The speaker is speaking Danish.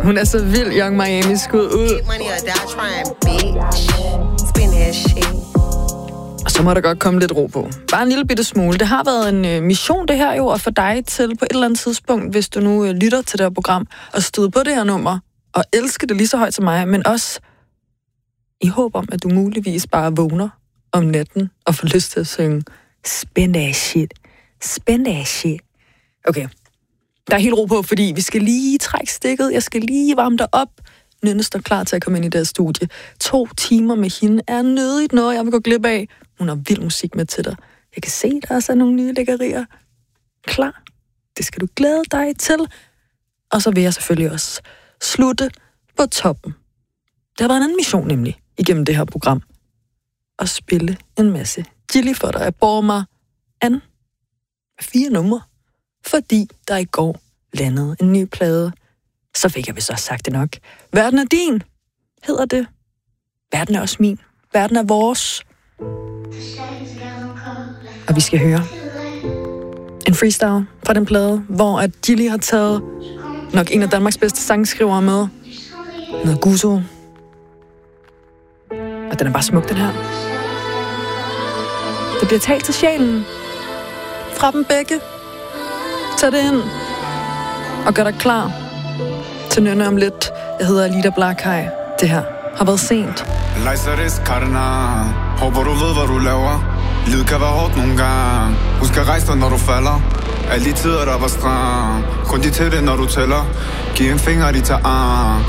Hun er så vild, Young Miami, skud ud. Og så må der godt komme lidt ro på. Bare en lille bitte smule. Det har været en mission, det her jo, at få dig til på et eller andet tidspunkt, hvis du nu lytter til det her program, og støde på det her nummer, og elsker det lige så højt som mig, men også i håb om, at du muligvis bare vågner om natten og får lyst til at synge Spin that shit. Spin that shit. Okay. Der er helt ro på, fordi vi skal lige trække stikket. Jeg skal lige varme dig op. Nynne står klar til at komme ind i det her studie. 2 timer med hende er nødigt noget, jeg vil gå glip af. Hun har vild musik med til dig. Jeg kan se, der er nogle nye lækkerier. Klar. Det skal du glæde dig til. Og så vil jeg selvfølgelig også slutte på toppen. Der har været en anden mission nemlig igennem det her program. At spille en masse Gilly for dig. Jeg bor mig an med 4 numre. Fordi der i går landede en ny plade. Så fik jeg vist også sagt det nok. Verden er din, hedder det. Verden er også min. Verden er vores. Og vi skal høre en freestyle fra den plade, hvor at Gilly har taget nok en af Danmarks bedste sangskrivere med. Noget Guzo. Og den er bare smuk, den her. Det bliver talt til sjælen. Fra dem begge. Tag det ind. Og gør dig klar til Nynne om lidt. Jeg hedder Alida Blakhaj. Det her har været sent. Lejseris Karna. Håber du ved, hvad du laver. Livet kan være hårdt nogle gange. Husk at rejse dig, når du falder. Alle de tider, der var stram. Kun de til det, når du tæller. Giv en finger, de tager arm.